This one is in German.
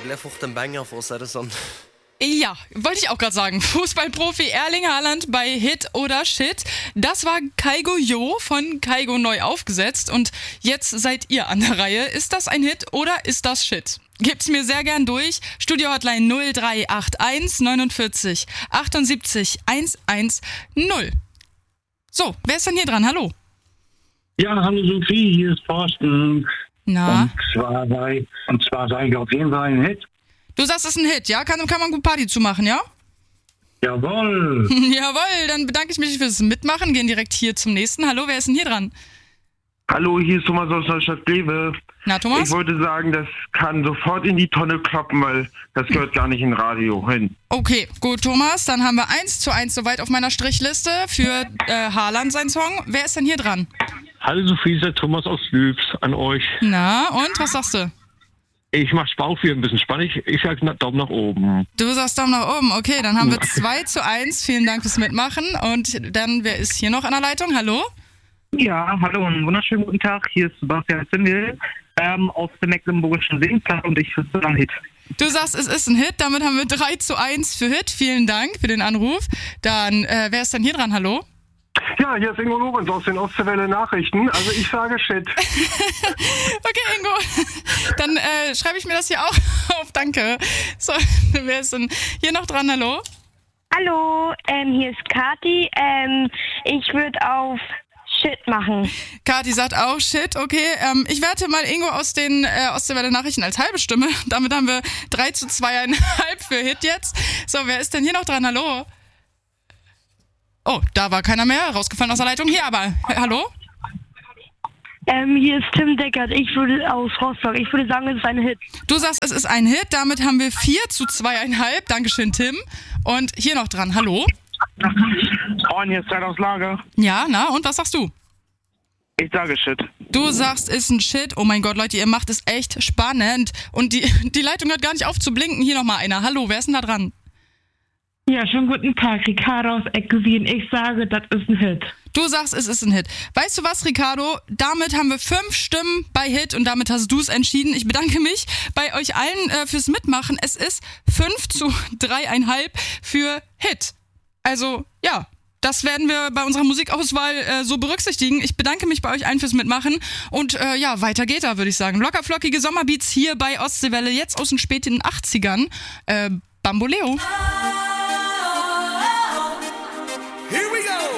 einfach den Banger von Sarrazin. Ja, wollte ich auch gerade sagen. Fußballprofi Erling Haaland bei Hit oder Shit. Das war Kaigo Jo von Kaigo neu aufgesetzt. Und jetzt seid ihr an der Reihe. Ist das ein Hit oder ist das Shit? Gebt's mir sehr gern durch. Studio-Hotline 0381 49 78 110. So, wer ist denn hier dran? Hallo. Ja, hallo Sophie, hier ist Thorsten. Na? Und zwar sage ich auf jeden Fall ein Hit. Du sagst, es ist ein Hit, ja? Kann man gut Party zu machen, ja? Jawohl. Jawohl, dann bedanke ich mich fürs Mitmachen. Gehen direkt hier zum nächsten. Hallo, wer ist denn hier dran? Hallo, hier ist Thomas aus Neustadt-Glewe. Na, Thomas? Ich wollte sagen, das kann sofort in die Tonne kloppen, weil das gehört gar nicht in Radio hin. Okay, gut, Thomas. Dann haben wir 1:1 soweit auf meiner Strichliste für Haaland, sein Song. Wer ist denn hier dran? Hallo Sophie, ist der Thomas aus Lübs an euch. Na, und? Was sagst du? Ich mach's Bauchweh ein bisschen spannend. Ich sag Daumen nach oben. Du sagst Daumen nach oben. Okay, dann haben wir 2:1. Vielen Dank fürs Mitmachen. Und dann, wer ist hier noch an der Leitung? Hallo? Ja, hallo und wunderschönen guten Tag. Hier ist Sebastian Zimmel aus dem Mecklenburgischen Seenplatte und ich finde es ein Hit. Du sagst, es ist ein Hit. Damit haben wir 3:1 für Hit. Vielen Dank für den Anruf. Dann, wer ist denn hier dran? Hallo? Ja, hier ist Ingo Lorenz aus den Ostwelle Nachrichten. Also ich sage Shit. Okay, Ingo. Dann schreibe ich mir das hier auch auf. Danke. So, wer ist denn hier noch dran? Hallo? Hallo, hier ist Kati. Ich würde auf Shit machen. Kati sagt auch Shit, okay. Ich werte mal Ingo aus den Ostwelle Nachrichten als halbe Stimme. Damit haben wir 3:2,5 für Hit jetzt. So, wer ist denn hier noch dran? Hallo? Oh, da war keiner mehr, rausgefallen aus der Leitung. Hier aber, hallo? Hier ist Tim Deckert, ich würde aus Rostock. Ich würde sagen, es ist ein Hit. Du sagst, es ist ein Hit, damit haben wir 4:2,5. Dankeschön, Tim. Und hier noch dran, hallo? Und hier ist Zeit aus Lager. Ja, na, und was sagst du? Ich sage Shit. Du sagst, ist ein Shit. Oh mein Gott, Leute, ihr macht es echt spannend. Und die Leitung hört gar nicht auf zu blinken. Hier nochmal einer. Hallo, wer ist denn da dran? Ja, schönen guten Tag, Ricardo aus Eckesin. Ich sage, das ist ein Hit. Du sagst, es ist ein Hit. Weißt du was, Ricardo? Damit haben wir 5 Stimmen bei Hit und damit hast du es entschieden. Ich bedanke mich bei euch allen fürs Mitmachen. Es ist 5:3,5 für Hit. Also, ja, das werden wir bei unserer Musikauswahl so berücksichtigen. Ich bedanke mich bei euch allen fürs Mitmachen. Und ja, weiter geht da, würde ich sagen. Lockerflockige Sommerbeats hier bei Ostseewelle, jetzt aus den späten 80ern. Bamboleo.